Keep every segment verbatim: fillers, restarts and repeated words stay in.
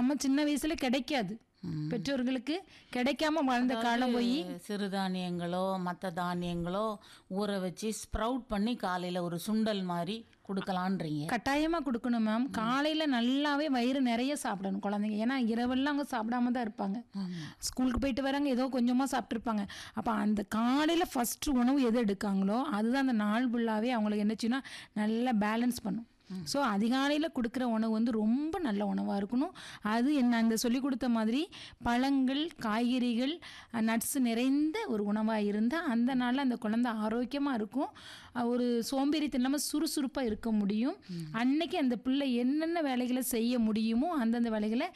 நம்ம சின்ன வயசுல கிடைக்காது, பெற்றோர்களுக்கு கிடைக்காம வாழ்ந்த காலம் போய் சிறுதானியங்களோ மற்ற தானியங்களோ ஊற வச்சு ஸ்ப்ரவுட் பண்ணி காலையில் ஒரு சுண்டல் மாதிரி கொடுக்கலான்றீங்க. கட்டாயமாக கொடுக்கணும் மேம். காலையில் நல்லாவே வயிறு நிறைய சாப்பிடணும் குழந்தைங்க. ஏன்னா இரவெல்லாம் அவங்க சாப்பிடாம தான் இருப்பாங்க. ஸ்கூலுக்கு போயிட்டு வராங்க, ஏதோ கொஞ்சமாக சாப்பிட்ருப்பாங்க. அப்போ அந்த காலையில் ஃபஸ்ட்டு உணவு எது எடுக்காங்களோ அதுதான் அந்த நாள் ஃபுல்லாகவே அவங்களுக்கு என்னச்சுன்னா நல்லா பேலன்ஸ் பண்ணும். ஸோ அதிகாலையில் கொடுக்குற உணவு வந்து ரொம்ப நல்ல உணவாக இருக்கணும். அது என்ன அந்த சொல்லி கொடுத்த மாதிரி பழங்கள், காய்கறிகள், நட்ஸ் நிறைந்த ஒரு உணவாக இருந்தால் அந்த நாளில் அந்த குழந்தை ஆரோக்கியமாக இருக்கும். ஒரு சோம்பேறித்தனம் இல்லாமல் சுறுசுறுப்பாக இருக்க முடியும். அன்னைக்கு அந்த பிள்ளை என்னென்ன வேலைகளை செய்ய முடியுமோ அந்தந்த வேலைகளை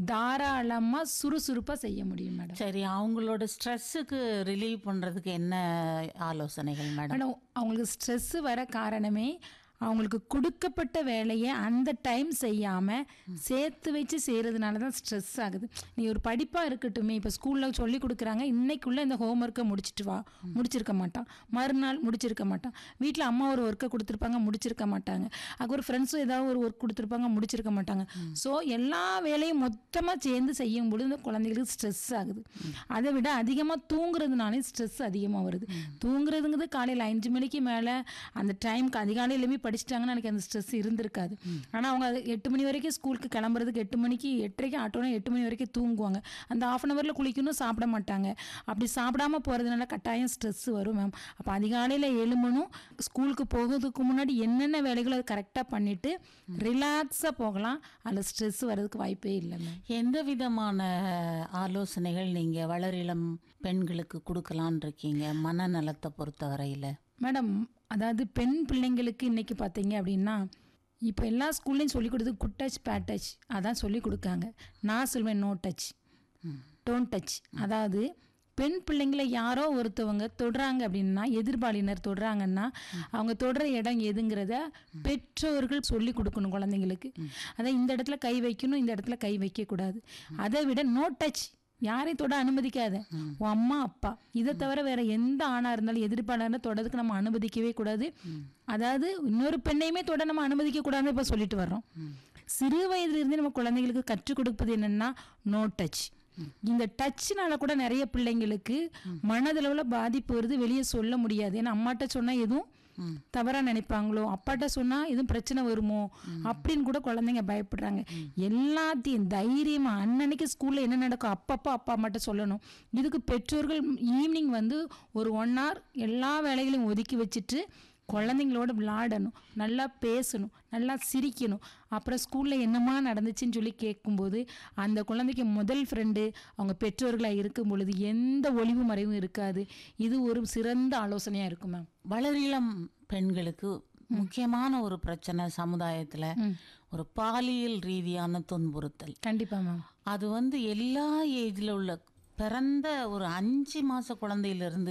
தாராளமாக சுறுசுறுப்பாக செய்ய முடியும் மேடம். சரி, அவங்களோட ஸ்ட்ரெஸ்ஸுக்கு ரிலீவ் பண்ணுறதுக்கு என்ன ஆலோசனைகள் மேடம்? மேடம், அவங்களுக்கு ஸ்ட்ரெஸ்ஸு வர காரணமே அவங்களுக்கு கொடுக்கப்பட்ட வேலையை அந்த டைம் செய்யாமல் சேர்த்து வச்சு செய்கிறதுனால தான் ஸ்ட்ரெஸ் ஆகுது. நீ ஒரு படிப்பாக இருக்கட்டுமே, இப்போ ஸ்கூலில் சொல்லி கொடுக்குறாங்க இன்றைக்குள்ளே இந்த ஹோம் ஒர்க்கை முடிச்சுட்டு வா, முடிச்சிருக்க மாட்டான். மறுநாள் முடிச்சிருக்க மாட்டான். வீட்டில் அம்மா ஒரு ஒர்க்கை கொடுத்துருப்பாங்க, முடிச்சிருக்க மாட்டாங்க. அதுக்கு ஒரு ஃப்ரெண்ட்ஸும் ஏதாவது ஒரு ஒர்க் கொடுத்துருப்பாங்க, முடிச்சிருக்க மாட்டாங்க. ஸோ எல்லா வேலையும் மொத்தமாக சேர்ந்து செய்யும் பொழுது இந்த குழந்தைகளுக்கு ஸ்ட்ரெஸ் ஆகுது. அதை விட அதிகமாக தூங்குறதுனாலே ஸ்ட்ரெஸ் அதிகமாக வருது. தூங்குறதுங்கிறது காலையில் அஞ்சு மணிக்கு மேலே அந்த டைமுக்கு அதிகாலையிலுமே படிச்சிட்டாங்கன்னா எனக்கு அந்த ஸ்ட்ரெஸ் இருந்திருக்காது. ஆனால் அவங்க எட்டு மணி வரைக்கும் ஸ்கூலுக்கு கிளம்புறதுக்கு எட்டு மணிக்கு எட்டரைக்கு ஆட்டோனா எட்டு மணி வரைக்கும் தூங்குவாங்க. அந்த ஆஃப் அன் ஹவரில் குளிக்கணும், சாப்பிட மாட்டாங்க. அப்படி சாப்பிடாம போகிறதுனால கட்டாயம் ஸ்ட்ரெஸ் வரும் மேம். அப்போ அதிகாலையில் எழுமணும். ஸ்கூலுக்கு போகிறதுக்கு முன்னாடி என்னென்ன வேலைகளோ அதை கரெக்டாக பண்ணிவிட்டு ரிலாக்ஸாக போகலாம். அதில் ஸ்ட்ரெஸ் வர்றதுக்கு வாய்ப்பே இல்லை மேம். எந்த விதமான ஆலோசனைகள் நீங்கள் வளரிளம் பெண்களுக்கு கொடுக்கலான் இருக்கீங்க மனநலத்தை பொறுத்த வரையில்? மேடம், அதாவது பெண் பிள்ளைங்களுக்கு இன்றைக்கி பார்த்தீங்க அப்படின்னா இப்போ எல்லா ஸ்கூல்லையும் சொல்லிக் கொடுத்து குட் டச் பேட் டச் அதான் சொல்லிக் கொடுக்காங்க. நான் சொல்வேன் நோ டச், டோன்ட் டச். அதாவது பெண் பிள்ளைங்களை யாரோ ஒருத்தவங்க தொடுறாங்க அப்படின்னா, எதிர்பாலினர் தொடுறாங்கன்னா அவங்க தொடுற இடம் எதுங்கிறத பெற்றோர்கள் சொல்லி கொடுக்கணும் குழந்தைங்களுக்கு. அதான் இந்த இடத்துல கை வைக்கணும், இந்த இடத்துல கை வைக்கக்கூடாது. அதை விட நோ டச், யாரையும் தொட அனுமதிக்காத. உன் அம்மா அப்பா இதை தவிர வேற எந்த ஆணா இருந்தாலும் எதிர்ப்பாளர் தொடதுக்கு நம்ம அனுமதிக்கவே கூடாது. அதாவது இன்னொரு பெண்ணையுமே தொட நம்ம அனுமதிக்க கூடாதுன்னு இப்போ சொல்லிட்டு வர்றோம். சிறு வயதுல இருந்து நம்ம குழந்தைங்களுக்கு கற்றுக் கொடுப்பது என்னன்னா நோ டச். இந்த டச்னால கூட நிறைய பிள்ளைங்களுக்கு மனதளவில் பாதிப்பு வருது, வெளியே சொல்ல முடியாது. ஏன்னா அம்மாட்ட சொன்னா எதுவும் தவறா நினைப்பாங்களோ, அப்பாட்ட சொன்னா எதுவும் பிரச்சனை வருமோ அப்படின்னு கூட குழந்தைங்க பயப்படுறாங்க. எல்லாத்தையும் தைரியமா அன்னன்னைக்கு ஸ்கூல்ல என்ன நடக்கும் அப்பப்போ அப்பா அம்மாட்ட சொல்லணும். இதுக்கு பெற்றோர்கள் ஈவினிங் வந்து ஒரு ஒன் ஹவர் எல்லா வேலைகளையும் ஒதுக்கி வச்சுட்டு குழந்தைங்களோட விளையாடணும், நல்லா பேசணும், நல்லா சிரிக்கணும். அப்புறம் ஸ்கூலில் என்னமா நடந்துச்சுன்னு சொல்லி கேட்கும்போது அந்த குழந்தைக்கு முதல் ஃப்ரெண்டு அவங்க பெற்றோர்களாக இருக்கும் பொழுது எந்த ஒளிவு மறைவும் இருக்காது. இது ஒரு சிறந்த ஆலோசனையாக இருக்கும் மேம். வளரிளம் பெண்களுக்கு முக்கியமான ஒரு பிரச்சனை சமுதாயத்தில் ஒரு பாலியல் ரீதியான துன்புறுத்தல். கண்டிப்பாக மேம். அது வந்து எல்லா ஏஜில் உள்ள பிறந்த ஒரு அஞ்சு மாச குழந்தையிலிருந்து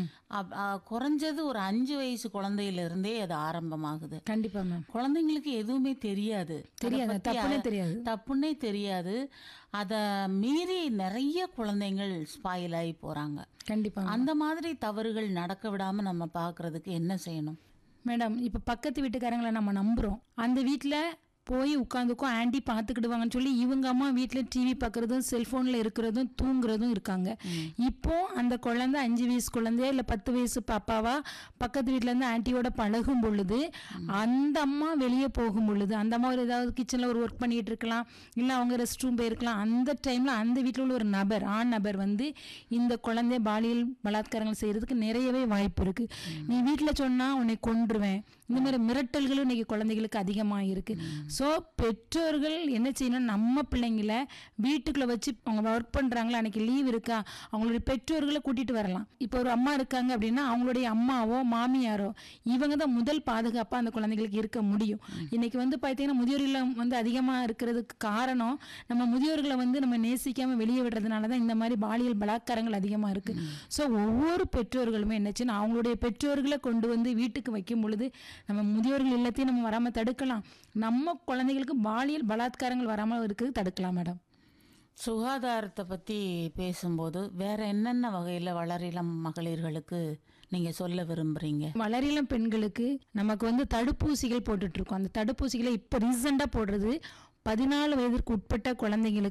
குறைஞ்சது ஒரு அஞ்சு வயசு குழந்தையிலிருந்தே அது ஆரம்பமாகுது. கண்டிப்பா மேம். குழந்தைங்களுக்கு எதுவுமே தெரியாது, தெரியாது, தப்புனே தெரியாது தப்புன்னே தெரியாது. அதை மீறி நிறைய குழந்தைங்கள் ஸ்பாயில் ஆகி போறாங்க. கண்டிப்பா. அந்த மாதிரி தவறுகள் நடக்க விடாம நம்ம பார்க்கறதுக்கு என்ன செய்யணும் மேடம்? இப்ப பக்கத்து வீட்டுக்காரங்களை நம்ம நம்புறோம், அந்த வீட்டுல போய் உட்காந்துக்கும் ஆண்டி பார்த்துக்கிடுவாங்கன்னு சொல்லி இவங்க அம்மா வீட்டில் டிவி பார்க்குறதும் செல்ஃபோனில் இருக்கிறதும் தூங்குறதும் இருக்காங்க. இப்போ அந்த குழந்தை அஞ்சு வயசு குழந்தையா இல்லை பத்து வயசு பாப்பாவா பக்கத்து வீட்டிலேருந்து ஆண்டியோட பழகும் பொழுது அந்த அம்மா வெளியே போகும் பொழுது அந்த அம்மா ஒரு ஏதாவது கிச்சனில் ஒரு ஒர்க் பண்ணிகிட்டு இருக்கலாம், இல்லை அவங்க ரெஸ்ட் ரூம் போயிருக்கலாம். அந்த டைமில் அந்த வீட்டில் உள்ள ஒரு நபர், ஆண் நபர் வந்து இந்த குழந்தைய பாலியல் பலாத்காரங்கள் செய்கிறதுக்கு நிறையவே வாய்ப்பு இருக்குது. நீ வீட்டில் சொன்னால் உன்னை கொன்றுவேன், இந்த மாதிரி மிரட்டல்களும் இன்னைக்கு குழந்தைகளுக்கு அதிகமாக இருக்கு. ஸோ பெற்றோர்கள் என்ன செய்யணும், நம்ம பிள்ளைங்களை வீட்டுக்குள்ள வச்சு அவங்க ஒர்க் பண்ணுறாங்களா, அன்னைக்கு லீவ் இருக்கா, அவங்களுடைய பெற்றோர்களை கூட்டிட்டு வரலாம். இப்போ ஒரு அம்மா இருக்காங்க அப்படின்னா அவங்களுடைய அம்மாவோ மாமியாரோ இவங்க தான் முதல் பாதுகாப்பாக அந்த குழந்தைகளுக்கு இருக்க முடியும். இன்னைக்கு வந்து பார்த்தீங்கன்னா முதியோர் இல்லம் வந்து அதிகமாக இருக்கிறதுக்கு காரணம் நம்ம முதியோர்களை வந்து நம்ம நேசிக்காமல் வெளியே விடுறதுனால தான் இந்த மாதிரி பாலியல் பலாத்காரங்கள் அதிகமாக இருக்கு. ஸோ ஒவ்வொரு பெற்றோர்களுமே என்னச்சுன்னா அவங்களுடைய பெற்றோர்களை கொண்டு வந்து வீட்டுக்கு வைக்கும் பொழுது நம்ம முதியோர்கள் எல்லாத்தையும் நம்ம வராமல் தடுக்கலாம், நம்ம குழந்தைகளுக்கு பாலியல் பலாத்காரங்கள் வராமல் இருக்கிறது தடுக்கலாம் மேடம். சுகாதாரத்தை பற்றி பேசும்போது வேற என்னென்ன வகையில் வளரிளம் மகளிர்களுக்கு நீங்கள் சொல்ல விரும்புகிறீங்க? வளரிளம் பெண்களுக்கு நமக்கு வந்து தடுப்பூசிகள் போட்டுட்ருக்கோம். அந்த தடுப்பூசிகளை இப்போ ரீசெண்டாக போடுறது பதினாலு வயதிற்கு உட்பட்ட குழந்தைங்களுக்கு